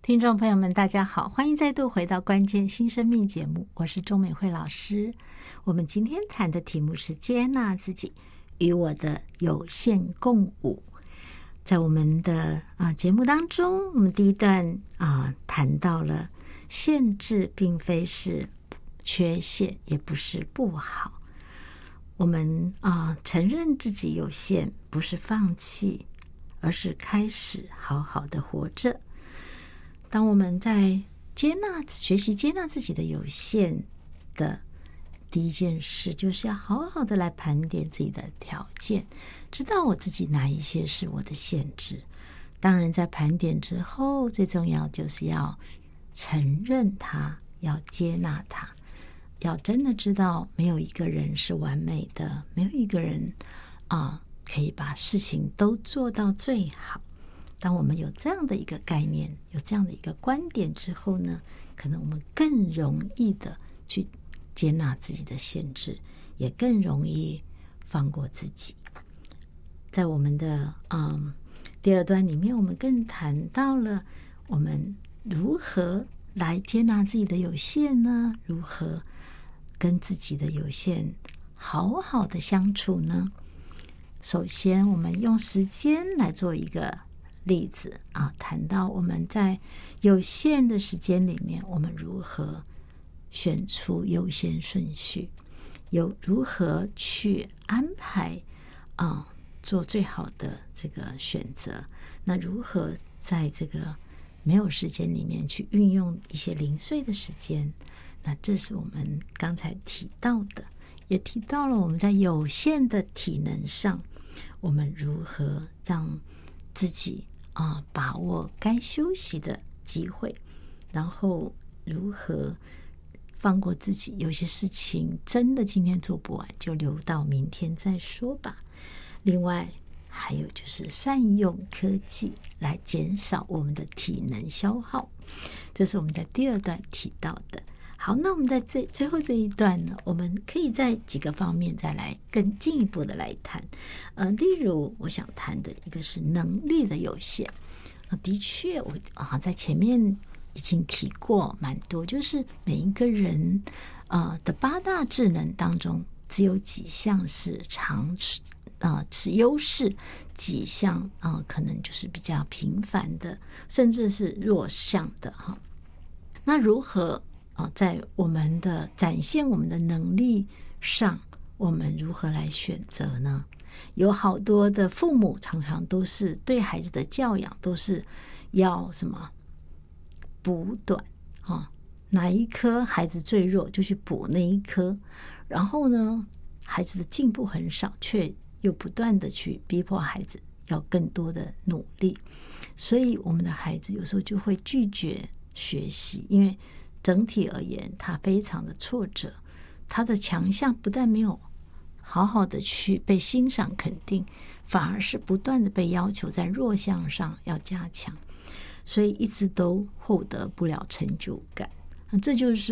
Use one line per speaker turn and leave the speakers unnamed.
听众朋友们大家好，欢迎再度回到关键新生命节目，我是钟美惠老师。我们今天谈的题目是接纳自己与我的有限共舞。在我们的节目当中，我们第一段谈到了限制并非是缺陷，也不是不好。我们承认自己有限，不是放弃，而是开始好好的活着。当我们在学习接纳自己的有限的第一件事，就是要好好的来盘点自己的条件，知道我自己哪一些是我的限制。当然在盘点之后，最重要就是要承认它，要接纳它，要真的知道没有一个人是完美的，没有一个人可以把事情都做到最好。当我们有这样的一个概念，有这样的一个观点之后呢，可能我们更容易的去接纳自己的限制，也更容易放过自己。在我们的第二段里面，我们更谈到了我们如何来接纳自己的有限呢？如何跟自己的有限好好的相处呢？首先，我们用时间来做一个例子谈到我们在有限的时间里面，我们如何选出优先顺序，有如何去安排做最好的这个选择。那如何在这个没有时间里面去运用一些零碎的时间？那这是我们刚才提到的，也提到了我们在有限的体能上，我们如何让自己把握该休息的机会，然后如何放过自己，有些事情真的今天做不完，就留到明天再说吧。另外还有就是善用科技来减少我们的体能消耗，这是我们在第二段提到的。好，那我们在最后这一段呢，我们可以在几个方面再来更进一步的来谈。例如我想谈的一个是能力的有限。的确我在前面已经提过蛮多，就是每一个人的8大智能当中，只有几项是是优势，几项可能就是比较平凡的，甚至是弱项的那如何在我们的展现我们的能力上，我们如何来选择呢？有好多的父母常常都是对孩子的教养都是要什么补短哪一科孩子最弱就去补那一科，然后呢孩子的进步很少，却又不断的去逼迫孩子要更多的努力，所以我们的孩子有时候就会拒绝学习，因为整体而言他非常的挫折，他的强项不但没有好好的去被欣赏肯定，反而是不断的被要求在弱项上要加强，所以一直都获得不了成就感。这就是